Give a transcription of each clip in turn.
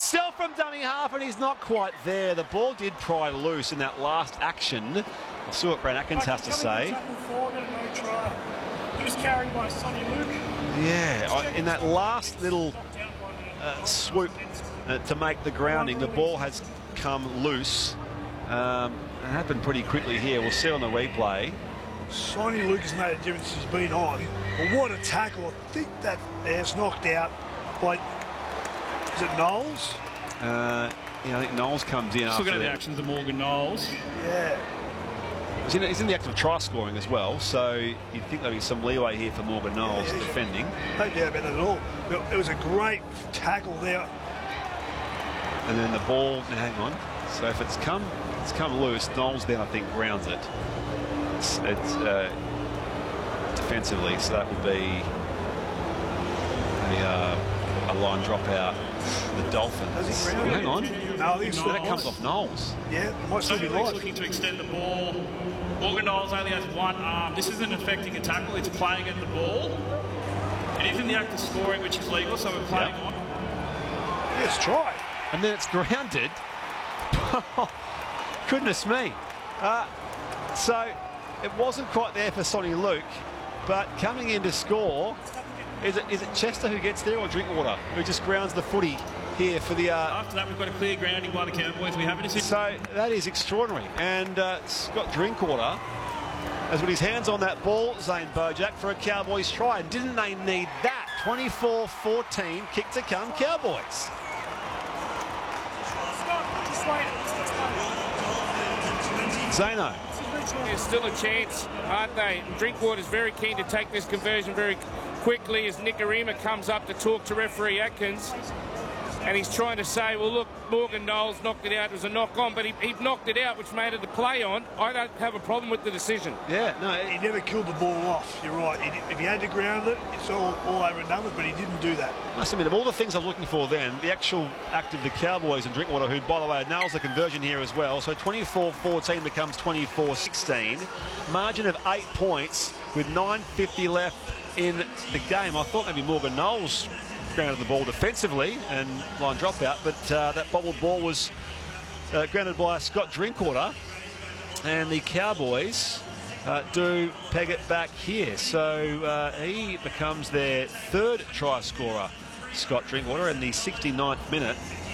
Still from dummy half, and he's not quite there. The ball did pry loose in that last action. We'll see what Brent Atkins has to say. He was carried by Sonny Luke. Yeah, in that last little swoop to make the grounding, the ball has come loose. It happened pretty quickly here. We'll see on the replay. Sonny Luke has made a difference. He's been on. But what a tackle. I think that ass knocked out by, is it Knowles? Yeah, I think Knowles comes in after Looking at the actions of Morgan Knowles. Yeah. He's in the act of try scoring as well, so you'd think there'd be some leeway here for Morgan Knowles defending. No doubt about it at all. It was a great tackle there. And then the ball, now hang on. So if it's come loose, Knowles then I think grounds it. It's defensively, so that would be a line drop out. The Dolphins. Hang on. No, that comes off Knowles. Yeah, might still be Luke's right. looking to extend the ball. Morgan Knowles only has one arm. This isn't affecting a tackle, it's playing at the ball. It is in the act of scoring, which is legal, so we're playing on. Yes, try. And then it's grounded. Goodness me. So it wasn't quite there for Sonny Luke, but coming in to score, is it Chester who gets there or Drinkwater who just grounds the footy here for the... After that, we've got a clear grounding by the Cowboys. We haven't seen... So that is extraordinary. And Scott Drinkwater has got his hands on that ball, Zane Bojack, for a Cowboys try. And didn't they need that? 24-14, kick to come, Cowboys. Zano. There's still a chance, aren't they? Drinkwater's very keen to take this conversion very quickly as Nicarima comes up to talk to referee Atkins. And he's trying to say, well, look, Morgan Knowles knocked it out. It was a knock-on, but he knocked it out, which made it a play-on. I don't have a problem with the decision. Yeah, no. He never killed the ball off. You're right. If he had to ground it, it's all over and done with, but he didn't do that. Must admit, of all the things I was looking for then, the actual act of the Cowboys and Drinkwater, who, by the way, nails the conversion here as well. So 24-14 becomes 24-16. Margin of 8 points with 9:50 left in the game. I thought maybe Morgan Knowles grounded the ball defensively and line drop out, but that bobbled ball was grounded by Scott Drinkwater, and the Cowboys do peg it back here. So he becomes their third try scorer, Scott Drinkwater, in the 69th minute.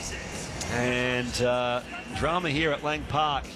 And drama here at Lang Park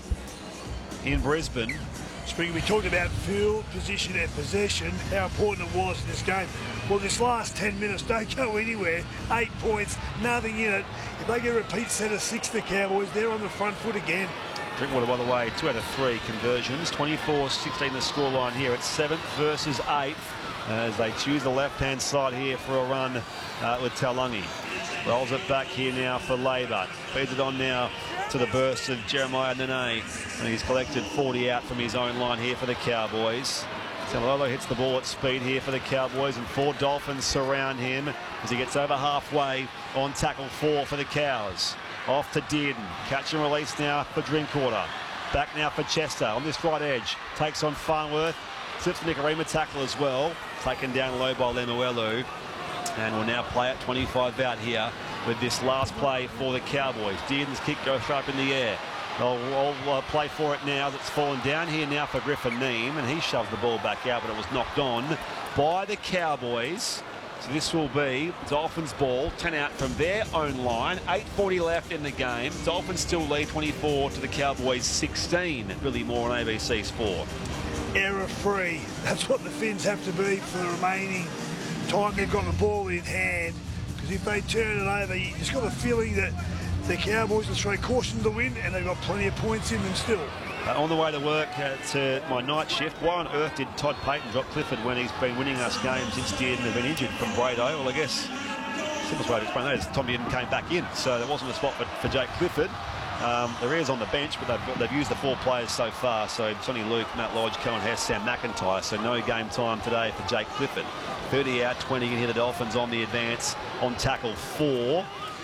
in Brisbane. We talked about field position and possession, how important it was in this game. Well, this last 10 minutes don't go anywhere. 8 points, nothing in it. If they get a repeat set of 6, the Cowboys, they're on the front foot again. Drinkwater, by the way, 2 out of 3 conversions. 24-16 the scoreline here at 7th versus 8th as they choose the left-hand side here for a run with Taulagi. Rolls it back here now for Labour. Feeds it on now to the burst of Jeremiah Nene. And he's collected 40 out from his own line here for the Cowboys. Taulagi hits the ball at speed here for the Cowboys, and 4 Dolphins surround him as he gets over halfway on tackle 4 for the Cows. Off to Dearden. Catch and release now for Drinkwater. Back now for Chester on this right edge. Takes on Farnworth. Slips the Nicarima tackle as well. Taken down low by Lemuelu. And will now play at 25 out here with this last play for the Cowboys. Dearden's kick goes sharp in the air. They'll play for it now. That's fallen down here now for Griffin Neame, and he shoves the ball back out, but it was knocked on by the Cowboys. So this will be Dolphins ball, 10 out from their own line. 8:40 left in the game. Dolphins still lead 24 to the Cowboys 16. Really more on ABC Sport. Error-free. That's what the Finns have to be for the remaining time they've got the ball in hand. Because if they turn it over, you just got the feeling that the Cowboys will throw caution to the wind, and they've got plenty of points in them still. On the way to work to my night shift, why on earth did Todd Payton drop Clifford when he's been winning us games since Dearden had been injured from Brado? Well, I guess the simplest way to explain that is Tom Dearden came back in, so there wasn't a spot for Jake Clifford. There is on the bench, but they've used the 4 players so far. So Sonny Luke, Matt Lodge, Cohen Hess, Sam McIntyre. So no game time today for Jake Clifford. 30 out, 20 in here. The Dolphins on the advance on tackle 4.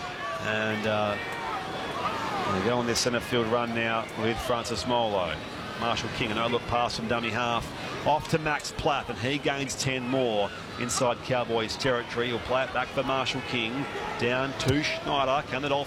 And they go on their centre field run now with Francis Molo. Marshall King, an no-look pass from dummy half. Off to Max Platt, and he gains 10 more inside Cowboys territory. He'll play it back for Marshall King. Down to Schneider. Can the Dolphins